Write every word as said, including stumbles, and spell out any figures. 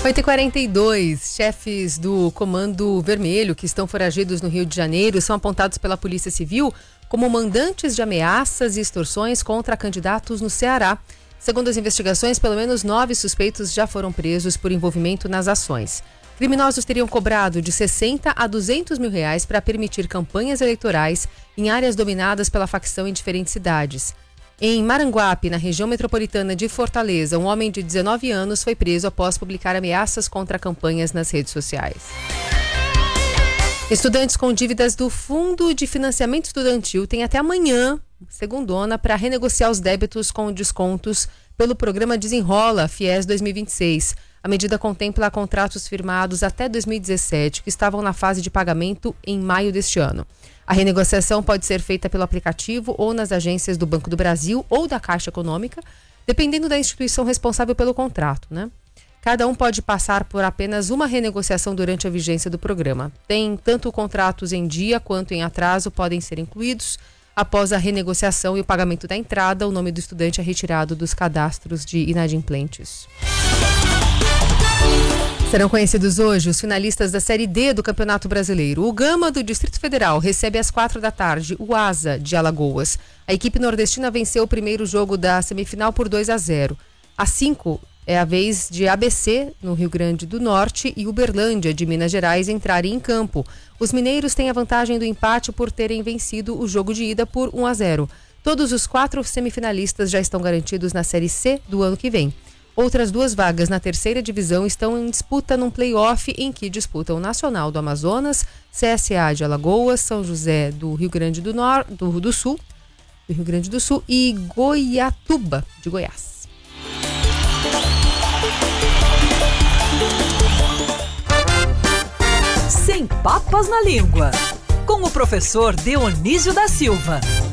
oito e quarenta e dois, chefes do Comando Vermelho que estão foragidos no Rio de Janeiro são apontados pela Polícia Civil como mandantes de ameaças e extorsões contra candidatos no Ceará. Segundo as investigações, pelo menos nove suspeitos já foram presos por envolvimento nas ações. Criminosos teriam cobrado de sessenta a duzentos mil reais para permitir campanhas eleitorais em áreas dominadas pela facção em diferentes cidades. Em Maranguape, na região metropolitana de Fortaleza, um homem de dezenove anos foi preso após publicar ameaças contra campanhas nas redes sociais. Estudantes com dívidas do Fundo de Financiamento Estudantil têm até amanhã, segundona, para renegociar os débitos com descontos pelo programa Desenrola Fies dois mil e vinte e seis. A medida contempla contratos firmados até dois mil e dezessete que estavam na fase de pagamento em maio deste ano. A renegociação pode ser feita pelo aplicativo ou nas agências do Banco do Brasil ou da Caixa Econômica, dependendo da instituição responsável pelo contrato, né? Cada um pode passar por apenas uma renegociação durante a vigência do programa. Tem tanto contratos em dia quanto em atraso podem ser incluídos. Após a renegociação e o pagamento da entrada, o nome do estudante é retirado dos cadastros de inadimplentes. Serão conhecidos hoje os finalistas da Série D do Campeonato Brasileiro. O Gama, do Distrito Federal, recebe às quatro da tarde o Asa, de Alagoas. A equipe nordestina venceu o primeiro jogo da semifinal por dois a zero. Às cinco é a vez de A B C, no Rio Grande do Norte, e Uberlândia, de Minas Gerais, entrarem em campo. Os mineiros têm a vantagem do empate por terem vencido o jogo de ida por um a zero. Todos os quatro semifinalistas já estão garantidos na Série C do ano que vem. Outras duas vagas na terceira divisão estão em disputa num play-off em que disputam o Nacional do Amazonas, C S A de Alagoas, São José do Rio Grande do, Nor- do, do Sul, do Rio Grande do Sul e Goiatuba de Goiás. Sem papas na língua, com o professor Dionísio da Silva.